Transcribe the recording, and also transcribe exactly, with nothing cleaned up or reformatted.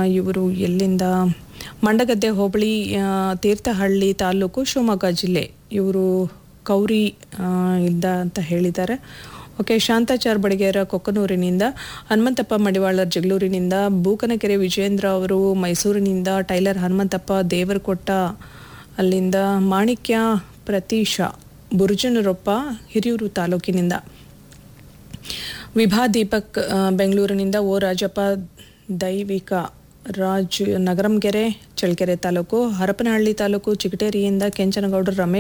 ಇವರು ಎಲ್ಲಿಂದ ಮಂಡಗದ್ದೆ ಹೋಬಳಿ ಆ, ತೀರ್ಥಹಳ್ಳಿ ತಾಲೂಕು ಶಿವಮೊಗ್ಗ ಜಿಲ್ಲೆ. ಇವರು ಕೌರಿ ಆ, ಇಂದ ಅಂತ ಹೇಳಿದ್ದಾರೆ. ಓಕೆ, ಶಾಂತಾಚಾರ್ ಬಡಿಗೇರ ಕೊಕ್ಕನೂರಿನಿಂದ, ಹನುಮಂತಪ್ಪ ಮಡಿವಾಳರ್ ಜಗಳೂರಿನಿಂದ, ಬೂಕನಕೆರೆ ವಿಜೇಂದ್ರ ಅವರು ಮೈಸೂರಿನಿಂದ, ಟೈಲರ್ ಹನುಮಂತಪ್ಪ ದೇವರಕೊಟ್ಟ ಅಲ್ಲಿಂದ, ಮಾಣಿಕ್ಯ ಪ್ರತೀಶ ಬುರ್ಜನರೊಪ್ಪ ಹಿರಿಯೂರು ತಾಲೂಕಿನಿಂದ, ವಿಭಾ ದೀಪಕ್ ಆ, ಬೆಂಗಳೂರಿನಿಂದ, ಓ ರಾಜಪ್ಪ ದೈವಿಕ ರಾಜ್ ನಗರಂಗೆರೆ ಚಳ್ಳಕೆರೆ ತಾಲೂಕು, ಹರಪನಹಳ್ಳಿ ತಾಲೂಕು ಚಿಗಟೇರಿಯಿಂದ ಕೆಂಚನಗೌಡರು ರಮೇಶ್